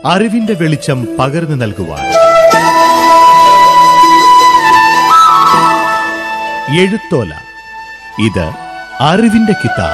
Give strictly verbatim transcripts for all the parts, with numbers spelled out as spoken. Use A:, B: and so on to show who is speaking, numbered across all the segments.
A: അറിവിന്റെ വെളിച്ചം പകർന്നു നൽകുവാൻ. എഴുത്തോല, ഇത് അറിവിന്റെ കിതാബ്.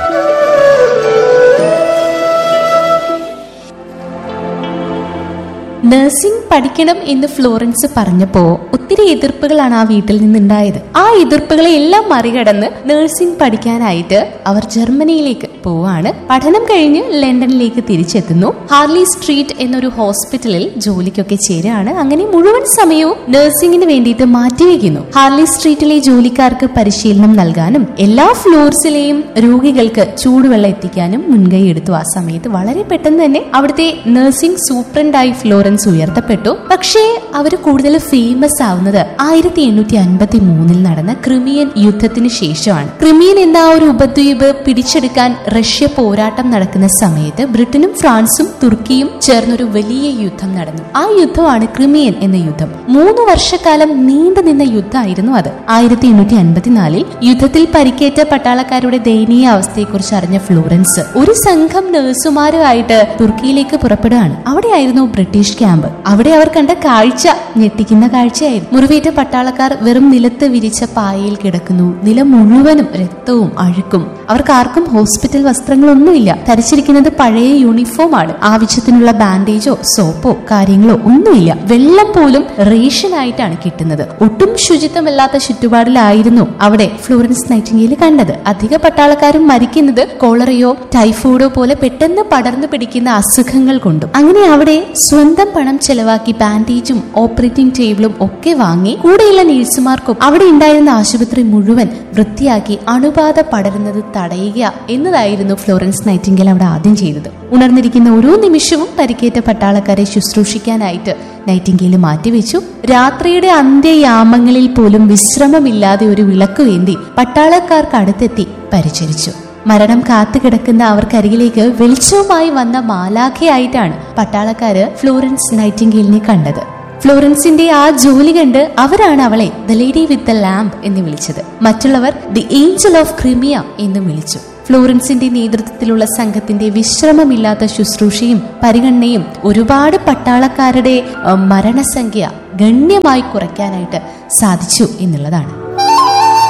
B: നഴ്സിംഗ് പഠിക്കണം എന്ന് ഫ്ലോറൻസ് പറഞ്ഞപ്പോ ഒത്തിരി എതിർപ്പുകളാണ് ആ വീട്ടിൽ നിന്നുണ്ടായത്. ആ എതിർപ്പുകളെ എല്ലാം മറികടന്ന് നഴ്സിംഗ് പഠിക്കാനായിട്ട് അവർ ജർമ്മനിയിലേക്ക് പോവാണ്. പഠനം കഴിഞ്ഞ് ലണ്ടനിലേക്ക് തിരിച്ചെത്തുന്നു. ഹാർലി സ്ട്രീറ്റ് എന്നൊരു ഹോസ്പിറ്റലിൽ ജോലിക്കൊക്കെ ചേരാണ്. അങ്ങനെ മുഴുവൻ സമയവും നഴ്സിംഗിന് വേണ്ടിയിട്ട് മാറ്റിവെക്കുന്നു. ഹാർലി സ്ട്രീറ്റിലെ ജോലിക്കാർക്ക് പരിശീലനം നൽകാനും എല്ലാ ഫ്ലോർസിലെയും രോഗികൾക്ക് ചൂടുവെള്ളം എത്തിക്കാനും മുൻകൈ എടുത്തു. ആ സമയത്ത് വളരെ പെട്ടെന്ന് തന്നെ അവിടുത്തെ നഴ്സിംഗ് സൂപ്രണ്ടായി ഫ്ലോറൻസ് ഉയർത്തപ്പെട്ടു. പക്ഷേ അവർ കൂടുതൽ ഫേമസ് ആവുന്നത് ആയിരത്തി എണ്ണൂറ്റി അൻപത്തി മൂന്നിൽ നടന്ന ക്രിമിയൻ യുദ്ധത്തിന് ശേഷമാണ്. ക്രിമിയൻ എന്ന ഒരു ഉപദ്വീപ് പിടിച്ചെടുക്കാൻ റഷ്യ പോരാട്ടം നടക്കുന്ന സമയത്ത് ബ്രിട്ടനും ഫ്രാൻസും തുർക്കിയും ചേർന്നൊരു വലിയ യുദ്ധം നടന്നു. ആ യുദ്ധമാണ് ക്രിമിയൻ എന്ന യുദ്ധം. മൂന്ന് വർഷക്കാലം നീണ്ടു നിന്ന യുദ്ധമായിരുന്നു അത്. ആയിരത്തി എണ്ണൂറ്റി അൻപത്തിനാലിൽ യുദ്ധത്തിൽ പരിക്കേറ്റ പട്ടാളക്കാരുടെ ദയനീയ അവസ്ഥയെക്കുറിച്ച് അറിഞ്ഞ ഫ്ലോറൻസ് ഒരു സംഘം നഴ്സുമാരുമായിട്ട് തുർക്കിയിലേക്ക് പുറപ്പെടുകയാണ്. അവിടെയായിരുന്നു ബ്രിട്ടീഷ് ക്യാമ്പ്. അവിടെ അവർ കണ്ട കാഴ്ച ഞെട്ടിക്കുന്ന കാഴ്ചയായിരുന്നു. മുറിവേറ്റ പട്ടാളക്കാർ വെറും നിലത്ത് വിരിച്ച പായയിൽ കിടക്കുന്നു. നിലം മുഴുവനും രക്തവും അഴുക്കും. അവർക്കാർക്കും ഹോസ്പിറ്റൽ വസ്ത്രങ്ങളൊന്നുമില്ല. ധരിച്ചിരിക്കുന്നത് പഴയ യൂണിഫോം ആണ്. ആവശ്യത്തിനുള്ള ബാൻഡേജോ സോപ്പോ കാര്യങ്ങളോ ഒന്നുമില്ല. വെള്ളം പോലും റേഷൻ ആയിട്ടാണ് കിട്ടുന്നത്. ഒട്ടും ശുചിത്വമല്ലാത്ത ചുറ്റുപാടിലായിരുന്നു അവിടെ ഫ്ലോറൻസ് നൈറ്റിംഗേൽ കണ്ടത്. അധിക പട്ടാളക്കാരും മരിക്കുന്നത് കോളറയോ ടൈഫോയിഡോ പോലെ പെട്ടെന്ന് പടർന്നു പിടിക്കുന്ന അസുഖങ്ങൾ കൊണ്ടും. അങ്ങനെ അവിടെ സ്വന്തം പണം ചെലവാക്കി ബാൻഡേജും ഓപ്പറേറ്റിംഗ് ടേബിളും ഒക്കെ വാങ്ങി കൂടെയുള്ള നഴ്സുമാർക്കും അവിടെ ഉണ്ടായിരുന്ന ആശുപത്രി മുഴുവൻ വൃത്തിയാക്കി അണുബാധ പടരുന്നത് തടയുക എന്നതായിരുന്നു ഫ്ലോറൻസ് നൈറ്റിംഗേൽ അവിടെ ആദ്യം ചെയ്തത്. ഉണർന്നിരിക്കുന്ന ഓരോ നിമിഷവും പരിക്കേറ്റ പട്ടാളക്കാരെ ശുശ്രൂഷിക്കാനായിട്ട് നൈറ്റിംഗേൽ മാറ്റിവെച്ചു. രാത്രിയുടെ അന്ത്യയാമങ്ങളിൽ പോലും വിശ്രമമില്ലാതെ ഒരു വിളക്കുവേന്തി പട്ടാളക്കാർക്ക് അടുത്തെത്തി പരിചരിച്ചു. മരണം കാത്തുകിടക്കുന്ന അവർക്കരികിലേക്ക് വെളിച്ചവുമായി വന്ന മാലാഖയായിട്ടാണ് പട്ടാളക്കാര് ഫ്ലോറൻസ് നൈറ്റിംഗേലിനെ കണ്ടത്. ഫ്ലോറൻസിന്റെ ആ ജോലി കണ്ട് അവരാണ് അവളെ the lady with the lamp എന്ന് വിളിച്ചത്. മറ്റുള്ളവർ ദി ഏഞ്ചൽ ഓഫ് ക്രിമിയ എന്നും വിളിച്ചു. ഫ്ലോറൻസിന്റെ നേതൃത്വത്തിലുള്ള സംഘത്തിന്റെ വിശ്രമമില്ലാത്ത ശുശ്രൂഷയും പരിഗണനയും ഒരുപാട് പട്ടാളക്കാരുടെ മരണസംഖ്യ ഗണ്യമായി കുറയ്ക്കാനായിട്ട് സാധിച്ചു എന്നുള്ളതാണ്.